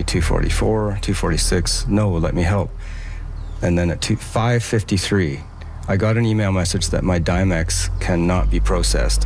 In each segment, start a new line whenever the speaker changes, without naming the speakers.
2:44, 2:46, no, let me help. And then at 5:53, I got an email message that my Dimex cannot be processed.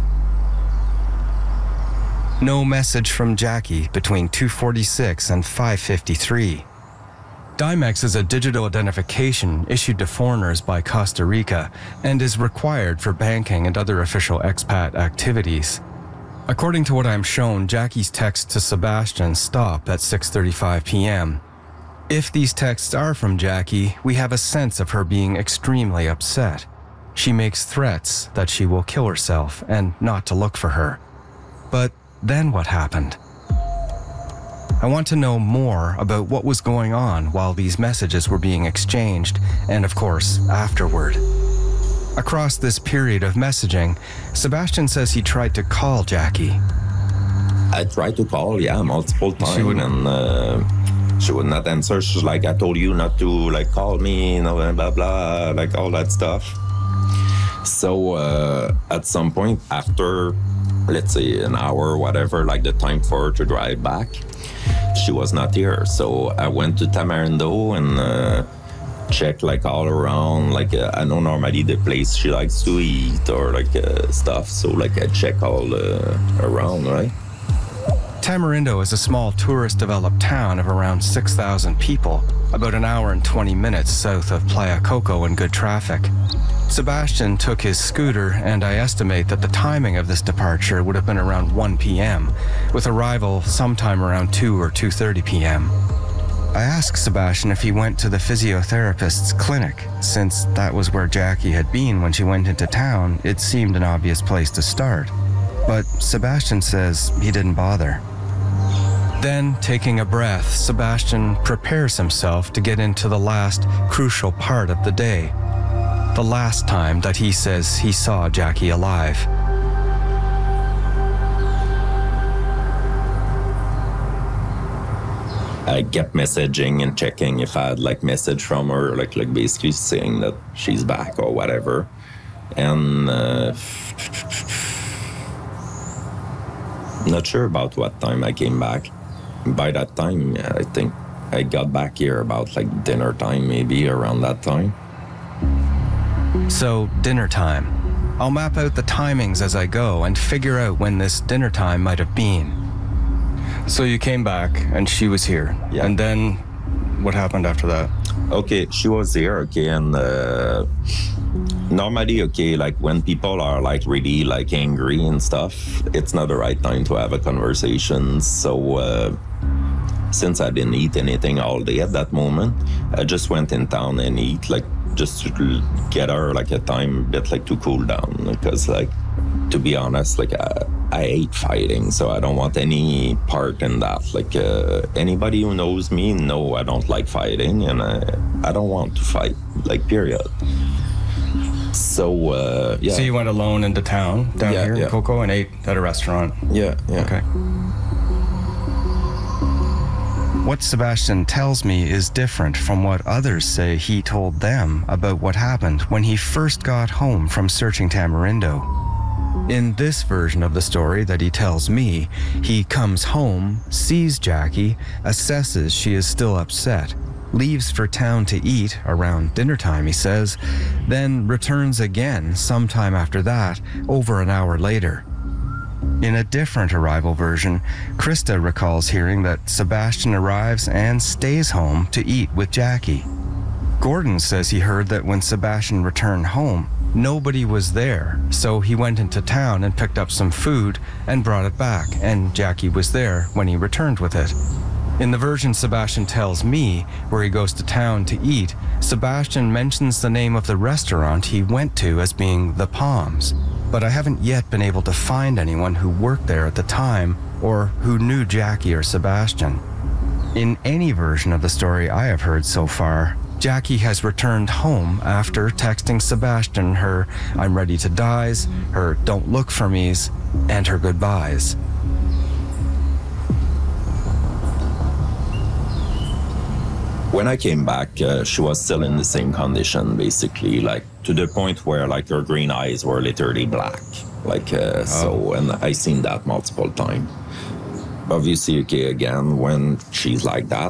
No message from Jackie between 2:46 and 5:53. Dimex is a digital identification issued to foreigners by Costa Rica and is required for banking and other official expat activities. According to what I'm shown, Jackie's texts to Sebastian stop at 6:35 p.m. If these texts are from Jackie, we have a sense of her being extremely upset. She makes threats that she will kill herself and not to look for her. But then what happened? I want to know more about what was going on while these messages were being exchanged, and of course, afterward. Across this period of messaging, Sebastian says he tried to call Jackie.
I tried to call, multiple times, she would not answer. She's like, I told you not to call me, blah, blah, all that stuff. So at some point after, let's say an hour or whatever, the time for her to drive back, she was not here. So I went to Tamarindo and checked all around. I know normally the place she likes to eat or stuff. So I check all around, right?
Tamarindo is a small tourist-developed town of around 6,000 people, about an hour and 20 minutes south of Playa Coco in good traffic. Sebastian took his scooter, and I estimate that the timing of this departure would have been around 1 p.m., with arrival sometime around 2 or 2:30 p.m. I asked Sebastian if he went to the physiotherapist's clinic. Since that was where Jackie had been when she went into town, it seemed an obvious place to start. But Sebastian says he didn't bother. Then, taking a breath, Sebastian prepares himself to get into the last crucial part of the day. The last time that he says he saw Jackie alive.
I kept messaging and checking if I had message from her, basically saying that she's back or whatever. And not sure about what time I came back. By that time, I think I got back here about dinner time, maybe around that time.
So, dinner time. I'll map out the timings as I go and figure out when this dinner time might have been.
So you came back and she was here.
Yeah.
And then what happened after that?
Okay, she was here, okay, and normally, okay, when people are really angry and stuff, it's not the right time to have a conversation. So since I didn't eat anything all day at that moment, I just went in town and eat, just to get her a time a bit to cool down, because to be honest, I hate fighting, so I don't want any part in that. Anybody who knows me know I don't like fighting, and I don't want to fight, period. So, yeah.
So you went alone into town down here in Coco and ate at a restaurant?
Yeah.
Okay.
What Sebastian tells me is different from what others say he told them about what happened when he first got home from searching Tamarindo. In this version of the story that he tells me, he comes home, sees Jackie, assesses she is still upset, leaves for town to eat around dinner time, he says, then returns again sometime after that, over an hour later. In a different arrival version, Krista recalls hearing that Sebastian arrives and stays home to eat with Jackie. Gordon says he heard that when Sebastian returned home, nobody was there, so he went into town and picked up some food and brought it back, and Jackie was there when he returned with it. In the version Sebastian tells me, where he goes to town to eat, Sebastian mentions the name of the restaurant he went to as being The Palms, but I haven't yet been able to find anyone who worked there at the time or who knew Jackie or Sebastian. In any version of the story I have heard so far, Jackie has returned home after texting Sebastian her "I'm ready to die's," her "don't look for me's," and her goodbyes.
When I came back, she was still in the same condition, basically, to the point where her green eyes were literally black. So, and I seen that multiple times. Obviously, okay, again, when she's like that,